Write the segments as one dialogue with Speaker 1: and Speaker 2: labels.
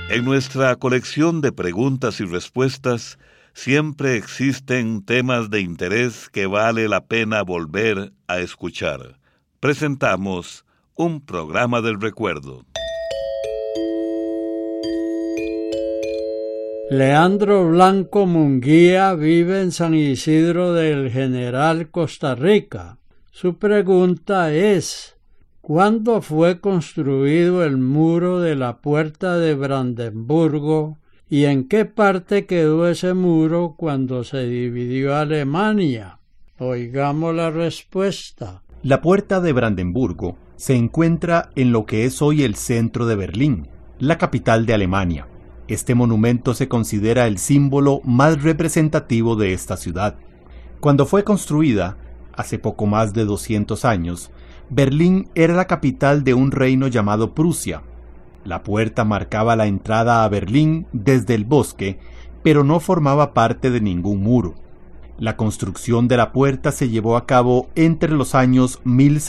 Speaker 1: En nuestra colección de preguntas y respuestas, siempre existen temas de interés que vale la pena volver a escuchar. Presentamos un programa del recuerdo.
Speaker 2: Leandro Blanco Munguía vive en San Isidro del General, Costa Rica. Su pregunta es: ¿cuándo fue construido el muro de la Puerta de Brandenburgo y en qué parte quedó ese muro cuando se dividió Alemania? Oigamos la respuesta.
Speaker 3: La Puerta de Brandenburgo se encuentra en lo que es hoy el centro de Berlín, la capital de Alemania. Este monumento se considera el símbolo más representativo de esta ciudad. Cuando fue construida, hace poco más de 200 años, Berlín era la capital de un reino llamado Prusia. La puerta marcaba la entrada a Berlín desde el bosque, pero no formaba parte de ningún muro. La construcción de la puerta se llevó a cabo entre los años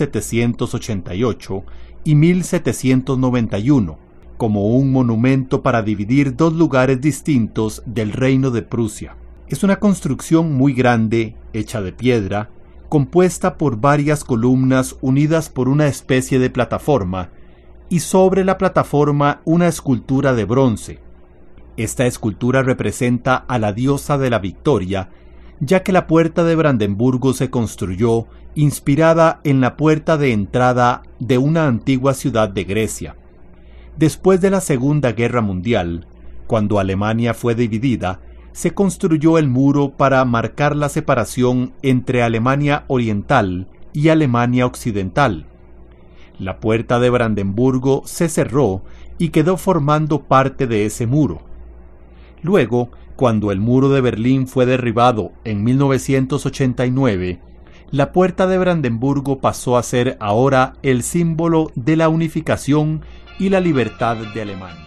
Speaker 3: 1788 y 1791, como un monumento para dividir dos lugares distintos del reino de Prusia. Es una construcción muy grande, hecha de piedra, compuesta por varias columnas unidas por una especie de plataforma, y sobre la plataforma una escultura de bronce. Esta escultura representa a la diosa de la victoria, ya que la Puerta de Brandenburgo se construyó inspirada en la puerta de entrada de una antigua ciudad de Grecia. Después de la Segunda Guerra Mundial, cuando Alemania fue dividida, se construyó el muro para marcar la separación entre Alemania Oriental y Alemania Occidental. La Puerta de Brandenburgo se cerró y quedó formando parte de ese muro. Luego, cuando el muro de Berlín fue derribado en 1989, la Puerta de Brandenburgo pasó a ser ahora el símbolo de la unificación y la libertad de Alemania.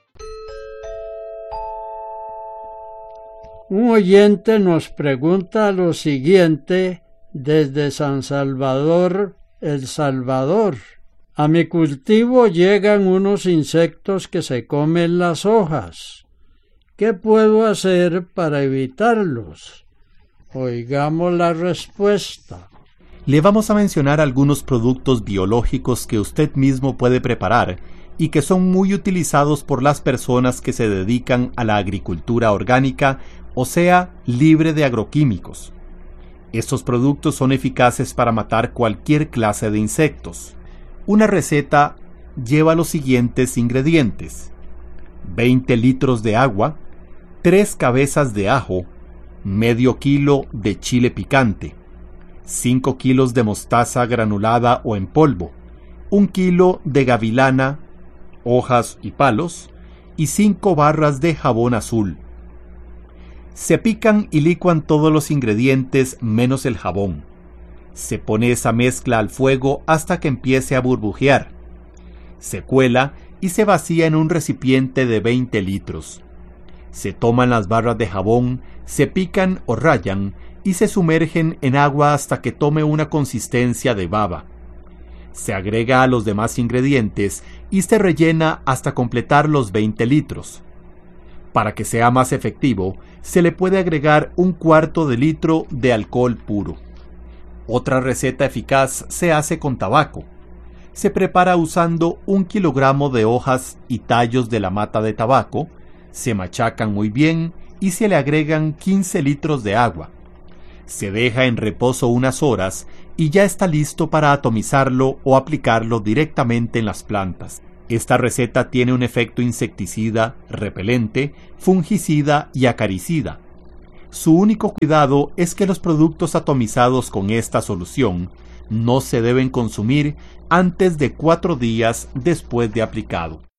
Speaker 2: Un oyente nos pregunta lo siguiente desde San Salvador, El Salvador. A mi cultivo llegan unos insectos que se comen las hojas. ¿Qué puedo hacer para evitarlos? Oigamos la respuesta.
Speaker 3: Le vamos a mencionar algunos productos biológicos que usted mismo puede preparar y que son muy utilizados por las personas que se dedican a la agricultura orgánica, o sea, libre de agroquímicos. Estos productos son eficaces para matar cualquier clase de insectos. Una receta lleva los siguientes ingredientes: 20 litros de agua, 3 cabezas de ajo, medio kilo de chile picante, 5 kilos de mostaza granulada o en polvo, 1 kilo de gavilana, hojas y palos, y 5 barras de jabón azul. Se pican y licuan todos los ingredientes menos el jabón. Se pone esa mezcla al fuego hasta que empiece a burbujear. Se cuela y se vacía en un recipiente de 20 litros. Se toman las barras de jabón, se pican o rayan y se sumergen en agua hasta que tome una consistencia de baba. Se agrega a los demás ingredientes y se rellena hasta completar los 20 litros. Para que sea más efectivo, se le puede agregar 1/4 de litro de alcohol puro. Otra receta eficaz se hace con tabaco. Se prepara usando 1 kilogramo de hojas y tallos de la mata de tabaco, se machacan muy bien y se le agregan 15 litros de agua. Se deja en reposo unas horas y ya está listo para atomizarlo o aplicarlo directamente en las plantas. Esta receta tiene un efecto insecticida, repelente, fungicida y acaricida. Su único cuidado es que los productos atomizados con esta solución no se deben consumir antes de 4 días después de aplicado.